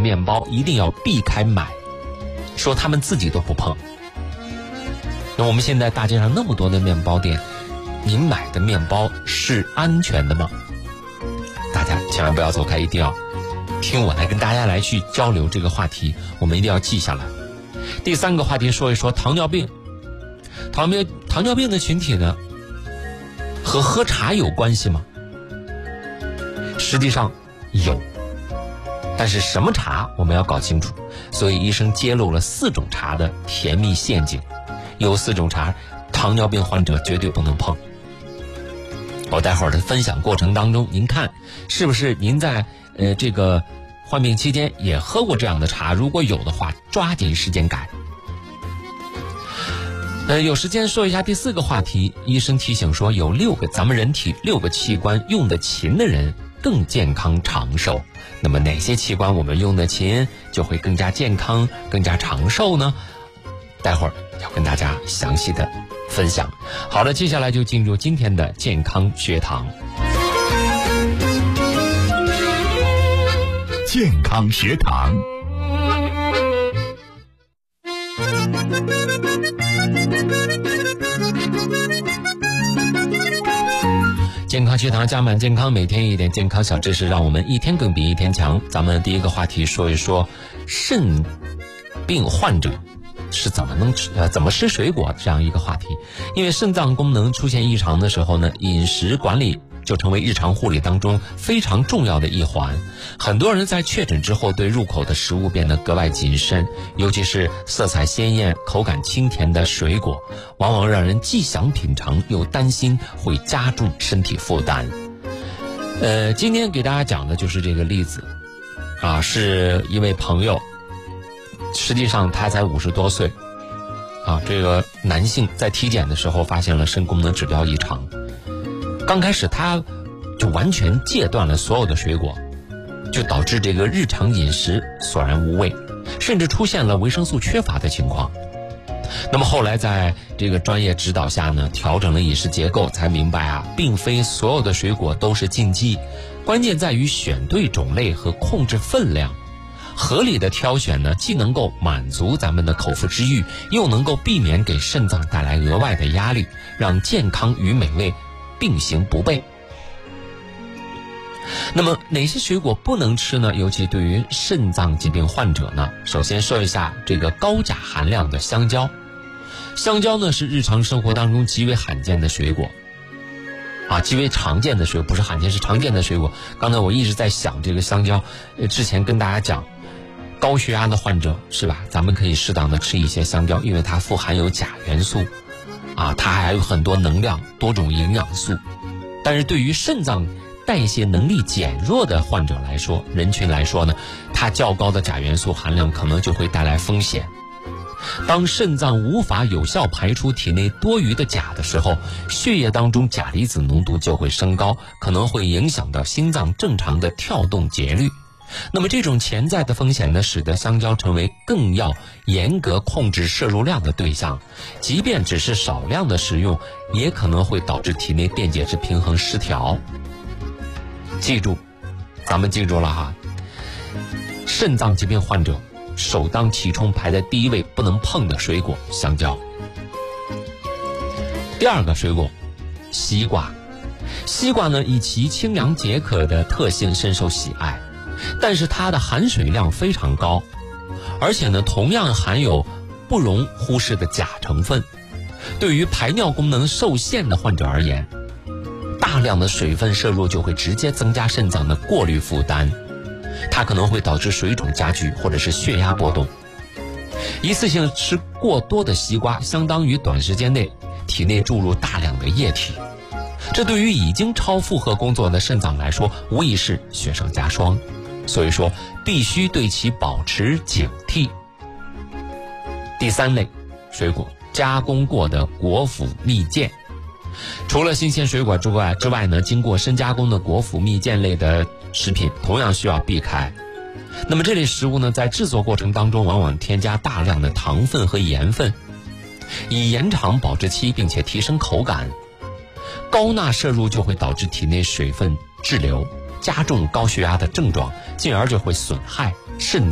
面包一定要避开买，说他们自己都不碰。那我们现在大街上那么多的面包店，您买的面包是安全的吗？大家千万不要走开，一定要听我来跟大家来去交流这个话题，我们一定要记下来。第三个话题说一说糖尿病。糖尿病的群体呢，和喝茶有关系吗？实际上有，但是什么茶我们要搞清楚。所以医生揭露了4种茶的甜蜜陷阱，有4种茶糖尿病患者绝对不能碰。我待会儿的分享过程当中，您看是不是您在这个患病期间也喝过这样的茶？如果有的话，抓紧时间改。有时间说一下第4个话题。医生提醒说，有咱们人体6个器官用得勤的人更健康长寿。那么哪些器官我们用得勤就会更加健康更加长寿呢？待会儿要跟大家详细的分享。好了，接下来就进入今天的健康学堂。 健康学堂。 健康学堂加满健康，每天一点健康小知识，让我们一天更比一天强。咱们第一个话题说一说肾病患者是怎么吃水果这样一个话题。因为肾脏功能出现异常的时候呢，饮食管理就成为日常护理当中非常重要的一环。很多人在确诊之后对入口的食物变得格外谨慎，尤其是色彩鲜艳口感清甜的水果，往往让人既想品尝又担心会加重身体负担。今天给大家讲的就是这个例子啊，是一位朋友，实际上他才50多岁啊，这个男性在体检的时候发现了肾功能指标异常。刚开始他就完全戒断了所有的水果，就导致这个日常饮食索然无味，甚至出现了维生素缺乏的情况。那么后来在这个专业指导下呢，调整了饮食结构，才明白啊，并非所有的水果都是禁忌，关键在于选对种类和控制分量。合理的挑选呢，既能够满足咱们的口腹之欲，又能够避免给肾脏带来额外的压力，让健康与美味并行不悖。那么哪些水果不能吃呢？尤其对于肾脏疾病患者呢，首先说一下这个高钾含量的香蕉。香蕉呢是日常生活当中极为罕见的水果啊，极为常见的水果，不是罕见，是常见的水果。刚才我一直在想这个香蕉，之前跟大家讲高血压的患者是吧，咱们可以适当的吃一些香蕉，因为它富含有钾元素啊，它还有很多能量多种营养素。但是对于肾脏代谢能力减弱的患者来说，人群来说呢，它较高的钾元素含量可能就会带来风险。当肾脏无法有效排出体内多余的钾的时候，血液当中钾离子浓度就会升高，可能会影响到心脏正常的跳动节律。那么这种潜在的风险呢，使得香蕉成为更要严格控制摄入量的对象。即便只是少量的食用，也可能会导致体内电解质平衡失调。记住，咱们记住了哈，肾脏疾病患者首当其冲排在第一位不能碰的水果香蕉。第二个水果西瓜。西瓜呢，以其清凉解渴的特性深受喜爱，但是它的含水量非常高，而且呢同样含有不容忽视的钾成分。对于排尿功能受限的患者而言，大量的水分摄入就会直接增加肾脏的过滤负担，它可能会导致水肿加剧或者是血压波动。一次性吃过多的西瓜，相当于短时间内体内注入大量的液体，这对于已经超负荷工作的肾脏来说，无疑是雪上加霜。所以说必须对其保持警惕。第三类水果，加工过的果脯蜜饯。除了新鲜水果之外呢，经过深加工的果脯蜜饯类的食品同样需要避开。那么这类食物呢，在制作过程当中往往添加大量的糖分和盐分，以延长保质期并且提升口感。高钠摄入就会导致体内水分滞留，加重高血压的症状，进而就会损害肾脏